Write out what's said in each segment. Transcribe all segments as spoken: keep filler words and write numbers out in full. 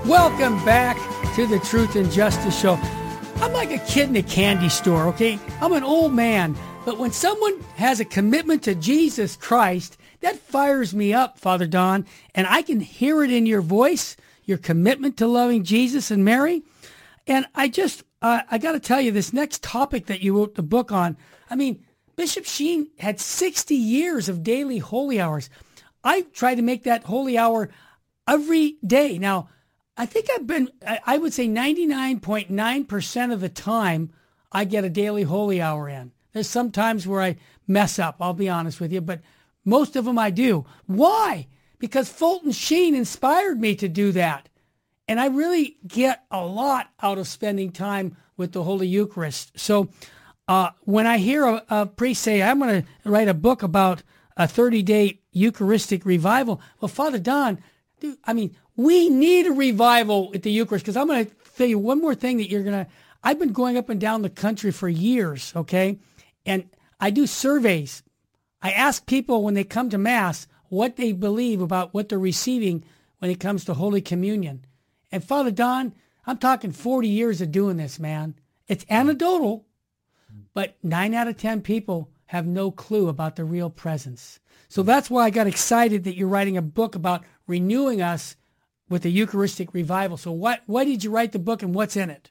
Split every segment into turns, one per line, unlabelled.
Welcome back to the Truth and Justice Show. I'm like a kid in a candy store, okay? I'm an old man, but when someone has a commitment to Jesus Christ, that fires me up, Father Don, and I can hear it in your voice, your commitment to loving Jesus and Mary. And I just, uh, I got to tell you, this next topic that you wrote the book on, I mean, Bishop Sheen had sixty years of daily holy hours. I try to make that holy hour every day. Now, I think I've been, I would say ninety-nine point nine percent of the time I get a daily holy hour in. There's some times where I mess up, I'll be honest with you, but most of them I do. Why? Because Fulton Sheen inspired me to do that. And I really get a lot out of spending time with the Holy Eucharist. So uh, when I hear a, a priest say, I'm going to write a book about a thirty-day Eucharistic revival, well, Father Don, dude, I mean, we need a revival at the Eucharist, because I'm going to tell you one more thing that you're going to, I've been going up and down the country for years, okay? And I do surveys. I ask people when they come to Mass what they believe about what they're receiving when it comes to Holy Communion. And Father Don, I'm talking forty years of doing this, man. It's anecdotal, but nine out of ten people have no clue about the real presence. So that's why I got excited that you're writing a book about renewing us with a Eucharistic revival. So what, why did you write the book and what's in it?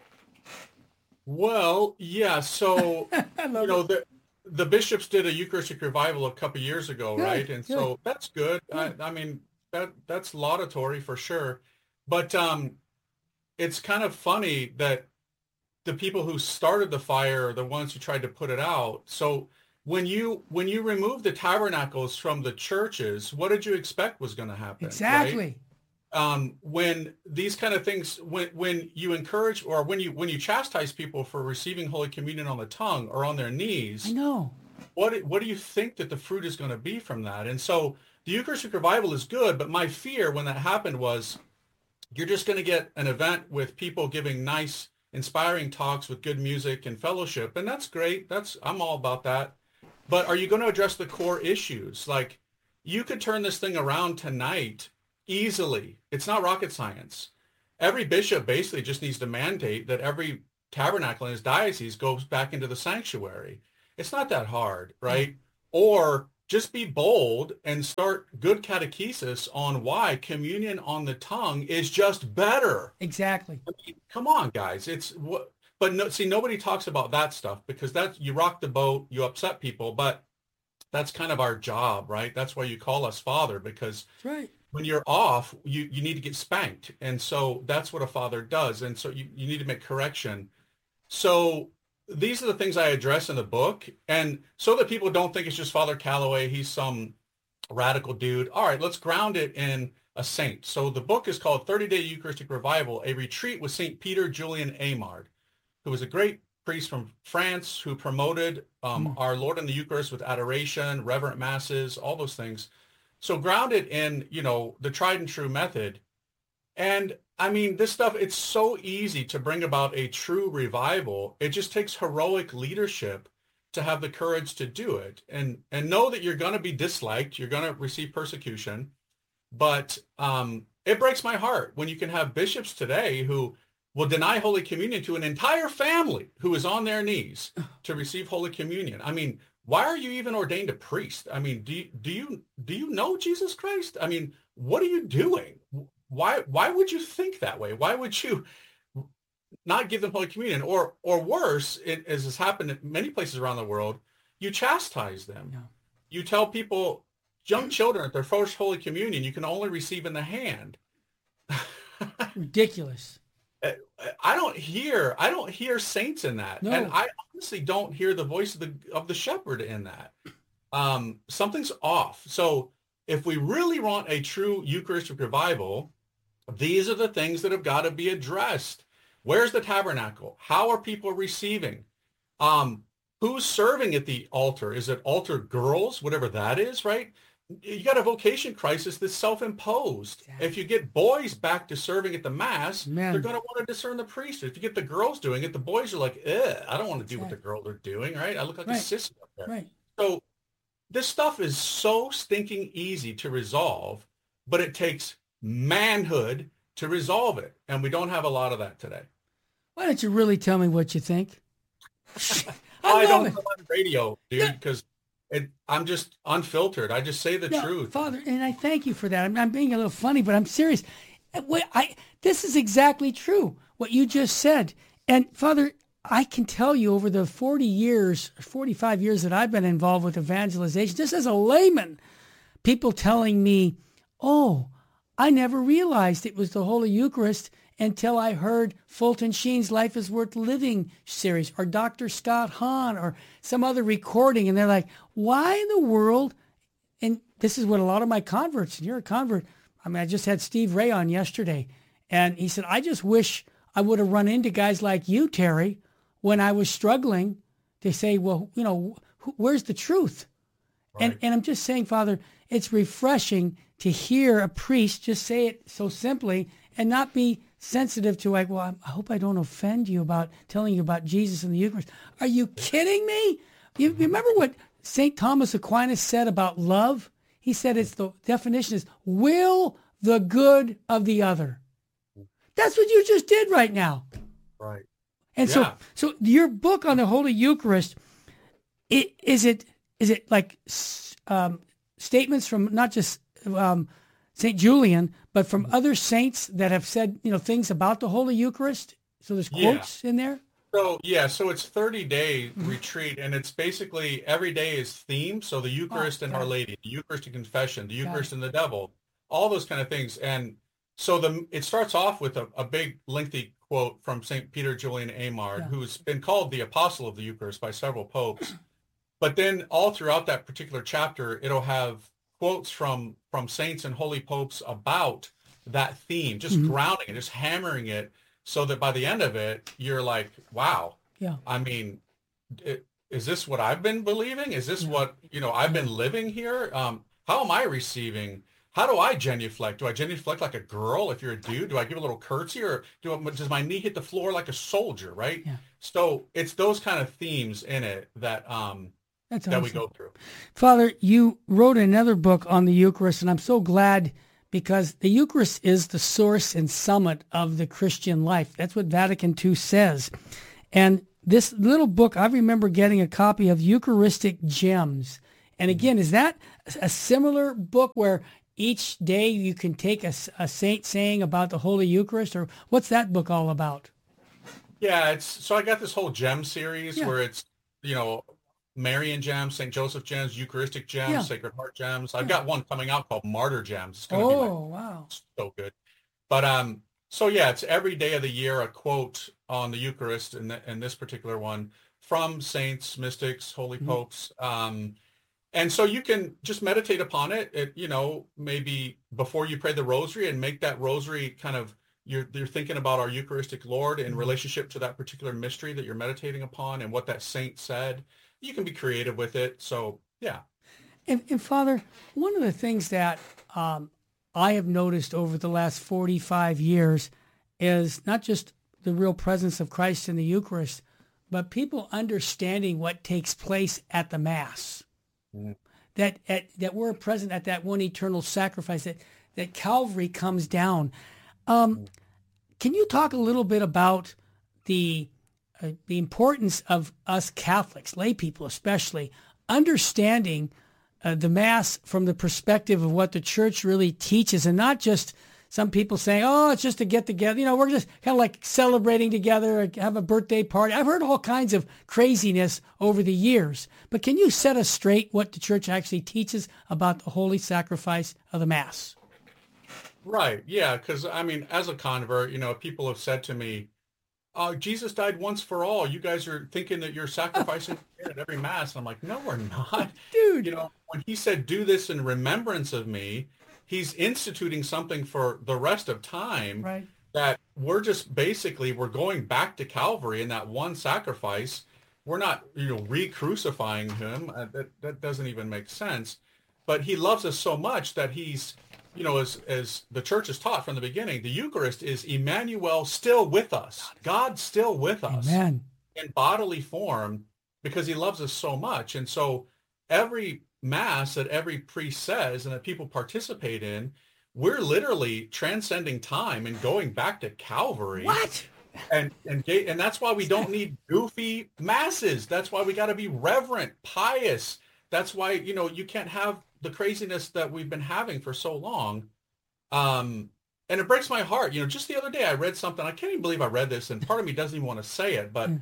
Well, yeah, so, you know, the, the bishops did a Eucharistic revival a couple years ago,
Good,
right? And
good.
so that's good. I, I mean, that that's laudatory for sure. But um, it's kind of funny that the people who started the fire are the ones who tried to put it out. So when you when you remove the tabernacles from the churches, what did you expect was going to happen?
Exactly.
Right? Um, when these kind of things, when when you encourage or when you when you chastise people for receiving Holy Communion on the tongue or on their knees,
I know.
what what do you think that the fruit is going to be from that? And so the Eucharistic revival is good, but my fear when that happened was you're just going to get an event with people giving nice, inspiring talks with good music and fellowship, and that's great. That's I'm all about that. But are you going to address the core issues? Like, you could turn this thing around tonight easily. It's not rocket science. Every bishop basically just needs to mandate that every tabernacle in his diocese goes back into the sanctuary. It's not that hard, right? Mm. Or just be bold and start good catechesis on why communion on the tongue is just better.
Exactly.
I mean, come on, guys. It's what, but no, see, nobody talks about that stuff because that's, you rock the boat, you upset people, but that's kind of our job, right? That's why you call us Father, because
that's right.
When you're off, you, you need to get spanked. And so that's what a father does. And so you, you need to make correction. So these are the things I address in the book. And so that people don't think it's just Father Calloway, he's some radical dude. All right, let's ground it in a saint. So the book is called thirty-day Eucharistic Revival, a retreat with Saint Peter Julian Aymard, who was a great priest from France who promoted um, mm. our Lord in the Eucharist with adoration, reverent masses, all those things. So grounded in, you know, the tried and true method. And I mean, this stuff, it's so easy to bring about a true revival. It just takes heroic leadership to have the courage to do it, and and know that you're going to be disliked. You're going to receive persecution. But um, it breaks my heart when you can have bishops today who will deny Holy Communion to an entire family who is on their knees to receive Holy Communion. I mean, why are you even ordained a priest? I mean, do you, do you do you know Jesus Christ? I mean, what are you doing? Why why would you think that way? Why would you not give them Holy Communion? Or or worse, it, as has happened in many places around the world, you chastise them. Yeah. You tell people, young children at their first Holy Communion, you can only receive in the hand.
Ridiculous.
I don't hear I don't hear saints in that,
no.
And I honestly don't hear the voice of the of the shepherd in that. Um, something's off. So if we really want a true Eucharistic revival, these are the things that have got to be addressed. Where's the tabernacle? How are people receiving? Um, who's serving at the altar? Is it altar girls, whatever that is, right? You got a vocation crisis that's self-imposed. Exactly. If you get boys back to serving at the Mass, Man. They're going to want to discern the priesthood. If you get the girls doing it, the boys are like, Ugh, I don't want to do what the girls are doing, right? I look like
right.
a sissy up there.
Right.
So this stuff is so stinking easy to resolve, but it takes manhood to resolve it. And we don't have a lot of that today.
Why don't you really tell me what you think? I,
I don't
it.
know on radio, dude, because it, I'm just unfiltered. I just say the
no,
truth.
Father, and I thank you for that. I'm, I'm being a little funny, but I'm serious. What I, this is exactly true, what you just said. And Father, I can tell you over the forty years, forty-five years that I've been involved with evangelization, just as a layman, people telling me, oh, I never realized it was the Holy Eucharist until I heard Fulton Sheen's Life is Worth Living series or Doctor Scott Hahn or some other recording. And they're like, why in the world? And this is what a lot of my converts, and you're a convert. I mean, I just had Steve Ray on yesterday, and he said, I just wish I would have run into guys like you, Terry, when I was struggling to say, well, you know, wh- where's the truth? Right. And and I'm just saying, Father, it's refreshing to hear a priest just say it so simply and not be sensitive to like, well, I hope I don't offend you about telling you about Jesus and the Eucharist. Are you kidding me? You, you remember what Saint Thomas Aquinas said about love? He said it's the definition is will the good of the other. That's what you just did right now.
Right.
And
yeah.
so, so your book on the Holy Eucharist, it, is it is it like um, statements from not just um, Saint Julian, but from other saints that have said, you know, things about the Holy Eucharist? So there's quotes yeah. in there?
So, yeah, so it's thirty-day retreat, and it's basically every day is themed. So the Eucharist oh, and Our Lady, the Eucharistic Confession, the Eucharist and the Devil, all those kind of things. And so the it starts off with a, a big, lengthy quote from Saint Peter Julian Eymard, yeah. who's been called the Apostle of the Eucharist by several popes. But then all throughout that particular chapter, it'll have quotes from, from saints and holy popes about that theme, just mm-hmm. grounding it, just hammering it, so that by the end of it, you're like, wow,
yeah.
I mean, it, is this what I've been believing? Is this yeah. what, you know, I've been living here? Um, how am I receiving? How do I genuflect? Do I genuflect like a girl if you're a dude? Do I give a little curtsy, or do I, does my knee hit the floor like a soldier, right?
Yeah.
So it's those kind of themes in it that um,
That's
that
awesome.
we go through.
Father, you wrote another book on the Eucharist, and I'm so glad because the Eucharist is the source and summit of the Christian life. That's what Vatican Two says. And this little book, I remember getting a copy of Eucharistic Gems. And again, is that a similar book where each day you can take a, a saint saying about the Holy Eucharist? Or what's that book all about?
Yeah, it's so I got this whole gem series yeah. where it's, you know, Marian gems, Saint Joseph gems, Eucharistic gems, yeah. Sacred Heart gems. I've yeah. got one coming out called Martyr Gems. It's going to
oh,
be
like, wow.
so good. But um, so yeah, it's every day of the year a quote on the Eucharist, and in, in this particular one from saints, mystics, holy mm-hmm. popes. Um, and so you can just meditate upon it. It, you know, maybe before you pray the Rosary, and make that Rosary kind of you're you're thinking about our Eucharistic Lord in mm-hmm. relationship to that particular mystery that you're meditating upon and what that saint said. You can be creative with it. So, yeah.
And, and Father, one of the things that um, I have noticed over the last forty-five years is not just the real presence of Christ in the Eucharist, but people understanding what takes place at the Mass. Mm-hmm. That at, that we're present at that one eternal sacrifice, that, that Calvary comes down. Um, mm-hmm. Can you talk a little bit about the Uh, the importance of us Catholics, lay people especially, understanding uh, the Mass from the perspective of what the Church really teaches, and not just some people saying, oh, it's just to get together. You know, we're just kind of like celebrating together, or have a birthday party. I've heard all kinds of craziness over the years. But can you set us straight what the Church actually teaches about the holy sacrifice of the Mass?
Right. Yeah. Because, I mean, as a convert, you know, people have said to me, Uh, Jesus died once for all. You guys are thinking that you're sacrificing at every Mass. And I'm like, no, we're not.
Dude.
You know, when he said, do this in remembrance of me, he's instituting something for the rest of time.
Right.
That we're just basically, we're going back to Calvary in that one sacrifice. We're not, you know, re-crucifying him. Uh, that, that doesn't even make sense. But he loves us so much that he's, you know, as as the Church has taught from the beginning, the Eucharist is Emmanuel, still with us. God's still with us.
Amen.
In bodily form, because he loves us so much. And so every Mass that every priest says and that people participate in, we're literally transcending time and going back to Calvary.
What?
And and ga- and that's why we don't need goofy masses. That's why we got to be reverent, pious. That's why, you know, you can't have the craziness that we've been having for so long. Um, and it breaks my heart. You know, just the other day I read something. I can't even believe I read this, and part of me doesn't even want to say it, but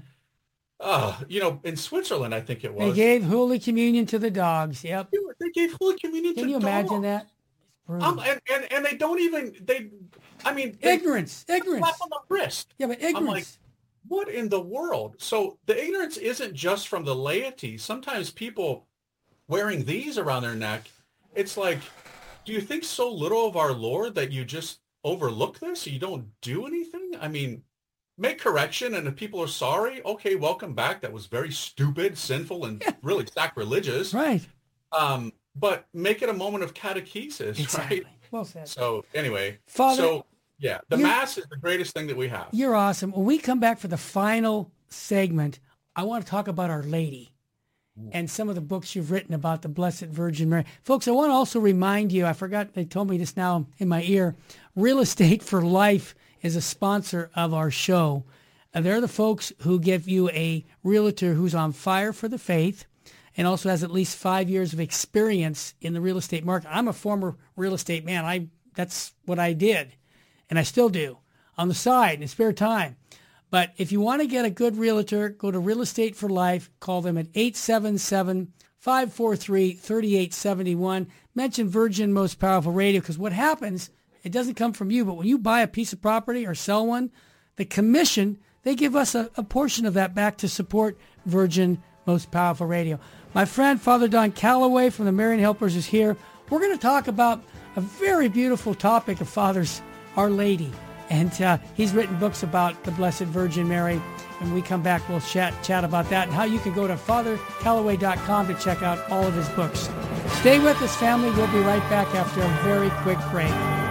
uh, you know, in Switzerland, I think it was.
They gave Holy Communion to the dogs. Yep.
They gave Holy Communion
Can
to
you
dogs.
imagine that?
Um, and, and and they don't even they, I mean, they,
ignorance, ignorance.
Slap on the wrist.
Yeah, but ignorance.
I'm like, what in the world? So the ignorance isn't just from the laity. Sometimes people wearing these around their neck, it's like, do you think so little of our Lord that you just overlook this? You don't do anything? I mean, make correction, and if people are sorry, okay, welcome back. That was very stupid, sinful, and yeah. really sacrilegious.
Right.
Um, but make it a moment of catechesis,
exactly.
right?
Well said.
So anyway,
Father,
so yeah, the Mass is the greatest thing that we have.
You're awesome. When we come back for the final segment, I want to talk about Our Lady and some of the books you've written about the Blessed Virgin Mary. Folks, I want to also remind you, I forgot, they told me this now in my ear, Real Estate for Life is a sponsor of our show. Uh, they're the folks who give you a realtor who's on fire for the faith and also has at least five years of experience in the real estate market. I'm a former real estate man. I That's what I did, and I still do on the side in spare time. But if you want to get a good realtor, go to Real Estate for Life. Call them at eight seven seven, five four three, three eight seven one. Mention Virgin Most Powerful Radio, because what happens, it doesn't come from you, but when you buy a piece of property or sell one, the commission, they give us a, a portion of that back to support Virgin Most Powerful Radio. My friend, Father Don Calloway from the Marian Helpers is here. We're going to talk about a very beautiful topic of Father's Our Lady. And uh, he's written books about the Blessed Virgin Mary. And when we come back, we'll chat, chat about that and how you can go to father calloway dot com to check out all of his books. Stay with us, family. We'll be right back after a very quick break.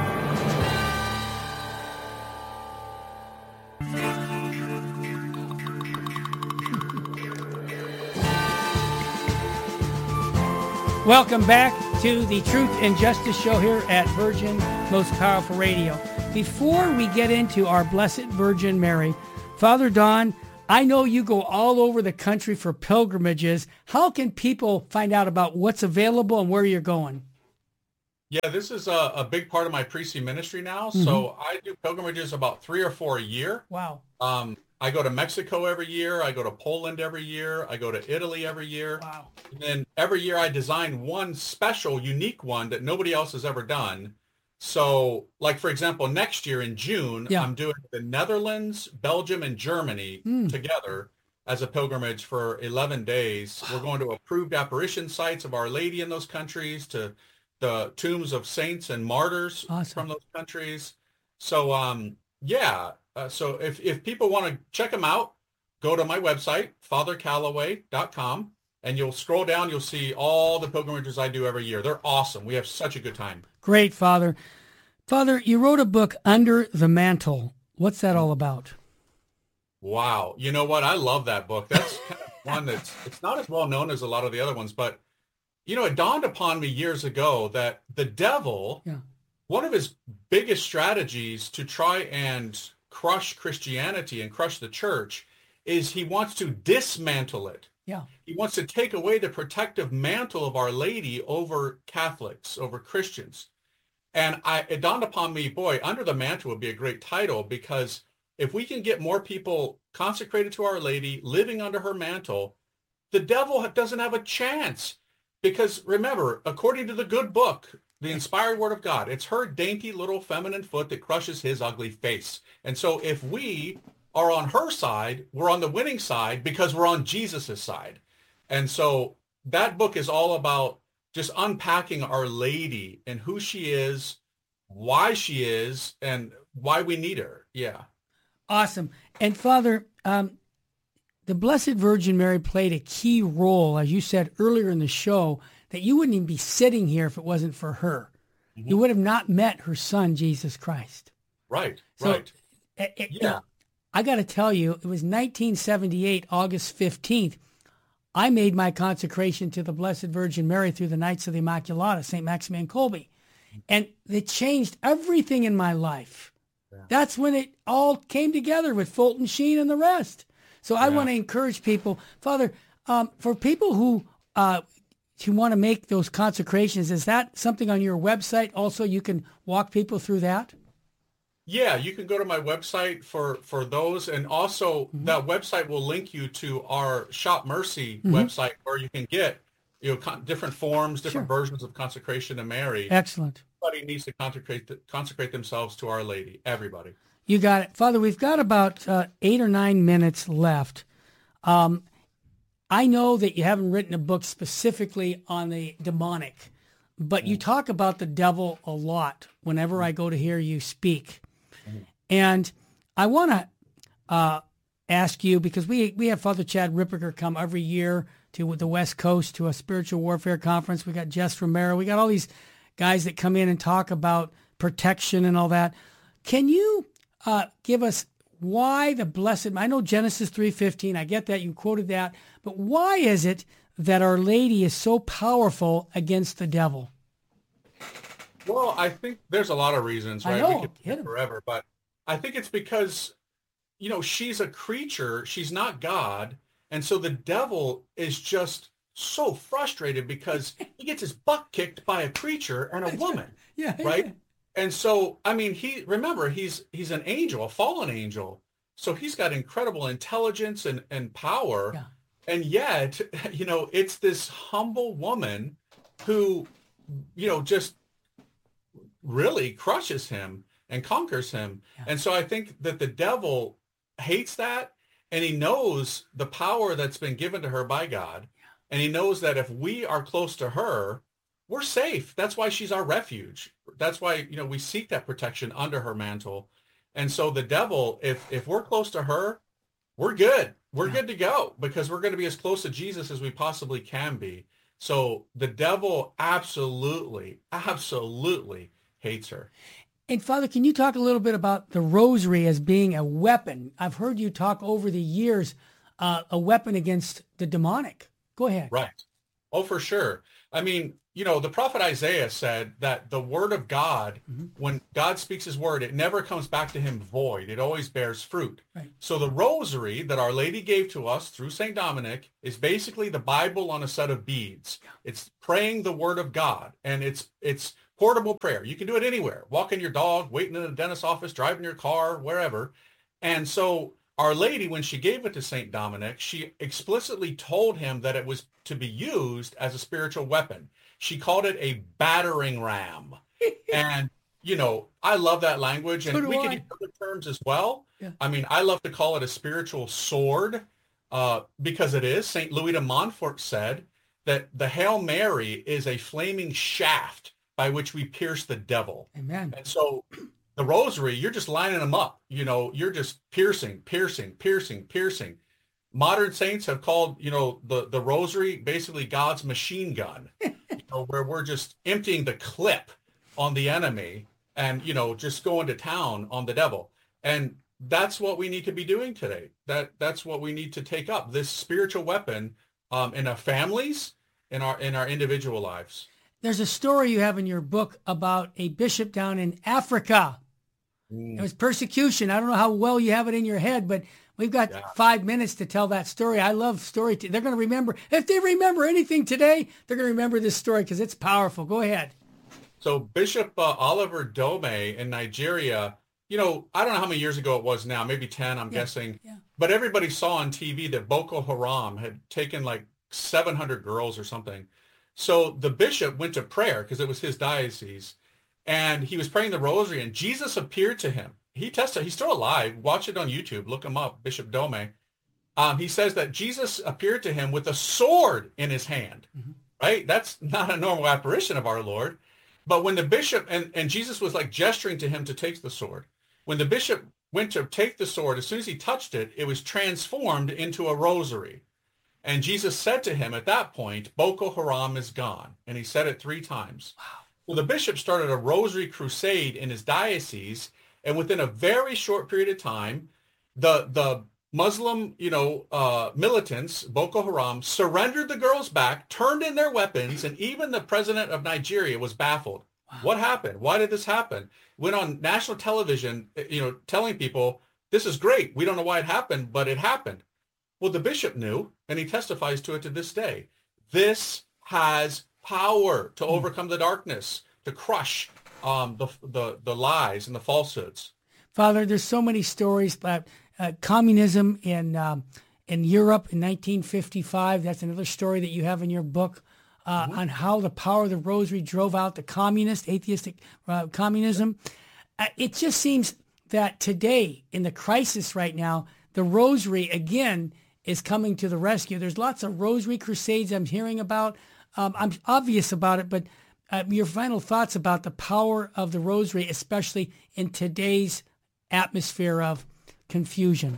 Welcome back to the Truth and Justice Show here at Virgin Most Powerful Radio. Before we get into our Blessed Virgin Mary, Father Don, I know you go all over the country for pilgrimages. How can people find out about what's available and where you're going?
Yeah, this is a, a big part of my priestly ministry now. Mm-hmm. So I do pilgrimages about three or four a year.
Wow.
Um, I go to Mexico every year. I go to Poland every year. I go to Italy every year.
Wow.
And then every year I design one special, unique one that nobody else has ever done. So, like, for example, next year in June, yeah. I'm doing the Netherlands, Belgium, and Germany mm. together as a pilgrimage for eleven days. Wow. We're going to approved apparition sites of Our Lady in those countries, to the tombs of saints and martyrs awesome. From those countries. So, um, yeah. Uh, so if, if people want to check them out, go to my website, father calloway dot com, and you'll scroll down. You'll see all the pilgrimages I do every year. They're awesome. We have such a good time.
Great, Father. Father, you wrote a book, Under the Mantle. What's that all about?
Wow. You know what? I love that book. That's kind of one that's, it's not as well known as a lot of the other ones, but, you know, it dawned upon me years ago that the devil, yeah. one of his biggest strategies to try and crush Christianity and crush the church is he wants to dismantle it.
Yeah.
He wants to take away the protective mantle of Our Lady over Catholics, over Christians. And I, it dawned upon me, boy, Under the Mantle would be a great title, because if we can get more people consecrated to Our Lady, living under her mantle, the devil doesn't have a chance. Because remember, according to the good book, the inspired word of God, it's her dainty little feminine foot that crushes his ugly face. And so if we are on her side, we're on the winning side because we're on Jesus's side. And so that book is all about just unpacking Our Lady and who she is, why she is, and why we need her. Yeah.
Awesome. And Father, um, the Blessed Virgin Mary played a key role, as you said earlier in the show, that you wouldn't even be sitting here if it wasn't for her. Mm-hmm. You would have not met her son, Jesus Christ.
Right,
so,
right.
It, it,
yeah.
It, I got to tell you, it was nineteen seventy-eight, August fifteenth. I made my consecration to the Blessed Virgin Mary through the Knights of the Immaculata, Saint Maximilian Kolbe. and it changed everything in my life. Yeah. That's when it all came together with Fulton Sheen and the rest. So I yeah. want to encourage people, Father, um, for people who uh, who want to make those consecrations, is that something on your website? Also, you can walk people through that?
Yeah, you can go to my website for, for those. And also mm-hmm. that website will link you to our Shop Mercy mm-hmm. website where you can get you know con- different forms, different sure. versions of consecration to Mary.
Excellent.
Everybody needs to consecrate, consecrate themselves to Our Lady. Everybody.
You got it. Father, we've got about uh, eight or nine minutes left. Um, I know that you haven't written a book specifically on the demonic, but mm-hmm. you talk about the devil a lot whenever mm-hmm. I go to hear you speak. Mm-hmm. And I want to uh, ask you, because we we have Father Chad Ripperger come every year to the West Coast to a spiritual warfare conference. We got Jess Romero. We got all these guys that come in and talk about protection and all that. Can you uh, give us why the blessed, I know Genesis three fifteen, I get that, you quoted that, but why is it that Our Lady is so powerful against the devil?
Well, I think there's a lot of reasons, right?
I know.
We could talk forever, but I think it's because, you know, she's a creature. She's not God. And so the devil is just so frustrated because he gets his butt kicked by a creature and a woman,
yeah,
right?
Yeah.
And so, I mean, he, remember, he's he's an angel, a fallen angel. So he's got incredible intelligence and, and power. Yeah. And yet, you know, it's this humble woman who, you know, just really crushes him and conquers him. Yeah. And so I think that the devil hates that, and he knows the power that's been given to her by God. Yeah. And he knows that if we are close to her, we're safe. That's why she's our refuge. That's why, you know, we seek that protection under her mantle. And so the devil, if if we're close to her, we're good. We're yeah. good to go, because we're going to be as close to Jesus as we possibly can be. So the devil absolutely, absolutely hates her.
And Father, can you talk a little bit about the rosary as being a weapon? I've heard you talk over the years, uh, a weapon against the demonic. Go ahead.
Right. Oh, for sure. I mean, you know, the prophet Isaiah said that the word of God, mm-hmm. when God speaks his word, it never comes back to him void. It always bears fruit. Right. So the rosary that Our Lady gave to us through Saint Dominic is basically the Bible on a set of beads. It's praying the word of God, and it's it's portable prayer. You can do it anywhere. Walking your dog, waiting in a dentist's office, driving your car, wherever. And so Our Lady, when she gave it to Saint Dominic, she explicitly told him that it was to be used as a spiritual weapon. She called it a battering ram. And, you know, I love that language. And
so
we
I.
can use other terms as well.
Yeah.
I mean, I love to call it a spiritual sword uh, because it is. Saint Louis de Montfort said that the Hail Mary is a flaming shaft by which we pierce the devil.
Amen.
And so the rosary, you're just lining them up. You know, you're just piercing, piercing, piercing, piercing. Modern saints have called, you know, the, the rosary basically God's machine gun, you know, where we're just emptying the clip on the enemy and, you know, just going to town on the devil. And that's what we need to be doing today. That that's what we need to take up, this spiritual weapon um, in our families, in our in our individual lives.
There's a story you have in your book about a bishop down in Africa. Mm. It was persecution. I don't know how well you have it in your head, but we've got yeah. five minutes to tell that story. I love story. T- they're going to remember. If they remember anything today, they're going to remember this story because it's powerful. Go ahead.
So Bishop uh, Oliver Dome in Nigeria, you know, I don't know how many years ago it was now, maybe ten, I'm
yeah.
guessing.
Yeah.
But everybody saw on T V that Boko Haram had taken like seven hundred girls or something. So the bishop went to prayer because it was his diocese, and he was praying the rosary, and Jesus appeared to him. He tested, he's still alive. Watch it on YouTube. Look him up, Bishop Dome. Um, he says that Jesus appeared to him with a sword in his hand, mm-hmm. right? That's not a normal apparition of our Lord. But when the bishop, and, and Jesus was like gesturing to him to take the sword. When the bishop went to take the sword, as soon as he touched it, it was transformed into a rosary. And Jesus said to him at that point, Boko Haram is gone. And he said it three times. Wow. Well, the bishop started a rosary crusade in his diocese. And within a very short period of time, the the Muslim, you know, uh, militants, Boko Haram, surrendered the girls back, turned in their weapons, and even the president of Nigeria was baffled. What happened? Why did this happen? Went on national television, you know, telling people, this is great. We don't know why it happened, but it happened. Well, the bishop knew, and he testifies to it to this day. This has power to overcome the darkness, to crush um, the, the, the lies and the falsehoods.
Father, there's so many stories about uh, communism in um, in Europe in nineteen fifty-five. That's another story that you have in your book uh, mm-hmm. on how the power of the rosary drove out the communist, atheistic uh, communism. Uh, it just seems that today, in the crisis right now, the rosary, again, is coming to the rescue. There's lots of rosary crusades I'm hearing about. Um, I'm obvious about it, but uh, your final thoughts about the power of the rosary, especially in today's atmosphere of confusion.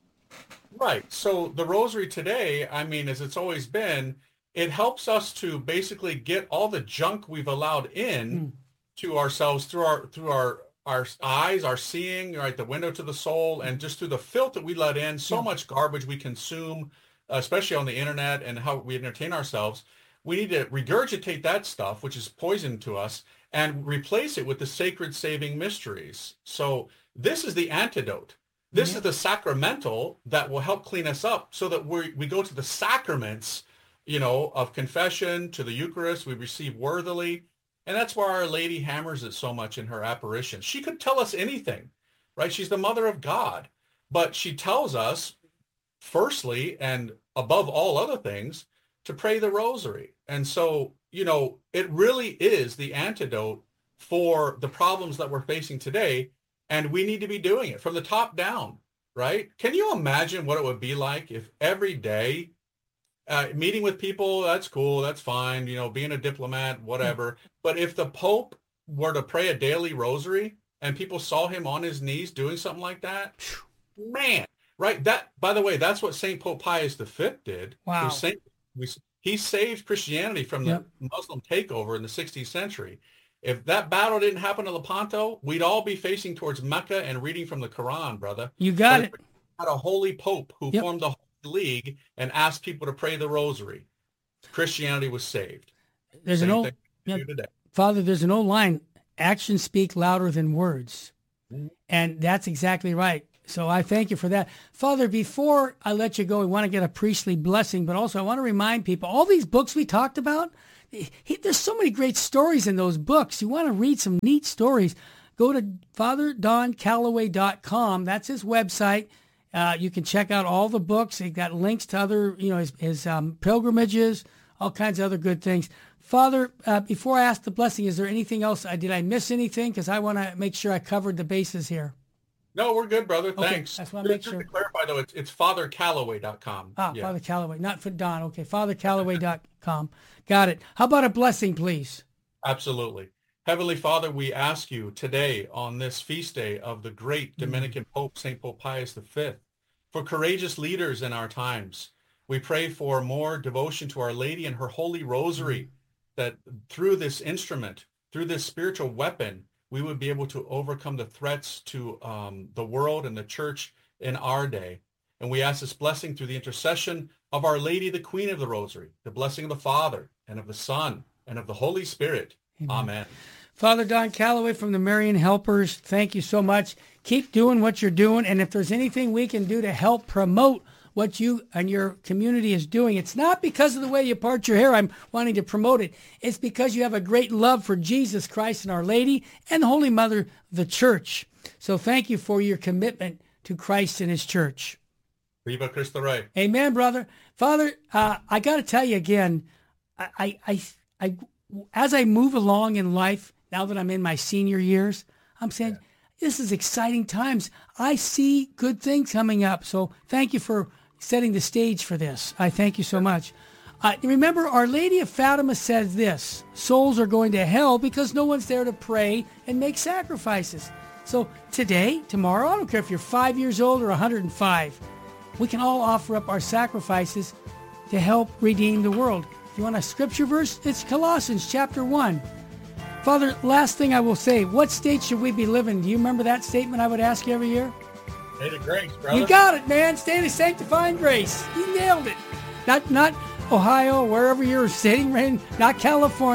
Right. So the rosary today, I mean, as it's always been, it helps us to basically get all the junk we've allowed in mm. to ourselves through our through our our eyes, our seeing, right, the window to the soul, and just through the filth that we let in, so yeah. much garbage we consume, especially on the internet and how we entertain ourselves. We need to regurgitate that stuff, which is poison to us, and replace it with the sacred saving mysteries. So this is the antidote. This yeah. is the sacramental that will help clean us up so that we we go to the sacraments, you know, of confession, to the Eucharist, we receive worthily. And that's why Our Lady hammers it so much in her apparition. She could tell us anything, right? She's the mother of God. But she tells us, firstly, and above all other things, to pray the rosary. And so, you know, it really is the antidote for the problems that we're facing today. And we need to be doing it from the top down, right? Can you imagine what it would be like if every day, uh, meeting with people, that's cool, that's fine, you know, being a diplomat, whatever. Mm-hmm. But if the Pope were to pray a daily rosary and people saw him on his knees doing something like that, man, right? That, by the way, that's what Saint Pope Pius the Fifth did.
Wow.
Saint, we, he saved Christianity from the
yep.
Muslim takeover in the sixteenth century. If that battle didn't happen in Lepanto, we'd all be facing towards Mecca and reading from the Quran, brother.
You got
but
it.
Had a holy pope who
yep.
formed the Holy League and asked people to pray the rosary. Christianity was saved.
There's
Same
an old, yep. Father, there's an old line, actions speak louder than words. Mm-hmm. And that's exactly right. So I thank you for that. Father, before I let you go, we want to get a priestly blessing, but also I want to remind people, all these books we talked about, He, there's so many great stories in those books. You want to read some neat stories, go to father don calloway dot com. That's his website. Uh, you can check out all the books. He got links to other, you know, his, his um, pilgrimages, all kinds of other good things. Father, uh, before I ask the blessing, is there anything else? I Did I miss anything? Because I want to make sure I covered the bases here.
No, we're good, brother.
Okay,
Thanks.
that's what I make
just
sure.
to clarify, though, it's, it's father calloway dot com.
Ah,
yeah.
Father Calloway, not for Don. Okay, father calloway dot com. Got it. How about a blessing, please?
Absolutely. Heavenly Father, we ask you today on this feast day of the great Dominican mm-hmm. Pope, Saint Pope Pius the Fifth, for courageous leaders in our times. We pray for more devotion to Our Lady and her Holy Rosary, mm-hmm. that through this instrument, through this spiritual weapon, we would be able to overcome the threats to um, the world and the church in our day. And we ask this blessing through the intercession of Our Lady, the Queen of the Rosary, the blessing of the Father and of the Son and of the Holy Spirit. Amen. Amen.
Father Don Calloway from the Marian Helpers, thank you so much. Keep doing what you're doing. And if there's anything we can do to help promote what you and your community is doing, it's not because of the way you part your hair I'm wanting to promote it. It's because you have a great love for Jesus Christ and Our Lady and the Holy Mother of the Church. So thank you for your commitment to Christ and his church.
Viva Cristo Rey.
Amen, brother. Father, uh, I got to tell you again, I, I, I, I, as I move along in life, now that I'm in my senior years, I'm saying, yeah. This is exciting times. I see good things coming up. So thank you for setting the stage for this. I thank you so much. Uh, remember, Our Lady of Fatima says this: souls are going to hell because no one's there to pray and make sacrifices. So today, tomorrow, I don't care if you're five years old or one hundred five, we can all offer up our sacrifices to help redeem the world. If you want a scripture verse, it's Colossians chapter one. Father, last thing I will say, what state should we be living? Do you remember that statement I would ask you every year?
State of grace, brother.
You got it, man. State of sanctifying grace. You nailed it. Not not Ohio, wherever you're sitting, right? Not California.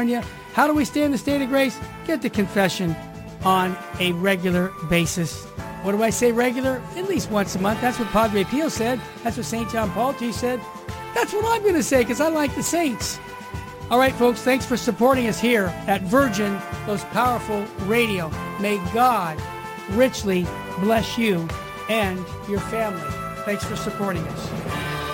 How do we stay in the state of grace? Get to confession on a regular basis. What do I say regular? At least once a month. That's what Padre Pio said. That's what Saint John Paul the Second said. That's what I'm going to say because I like the saints. All right, folks, thanks for supporting us here at Virgin, Most Powerful Radio. May God richly bless you and your family. Thanks for supporting us.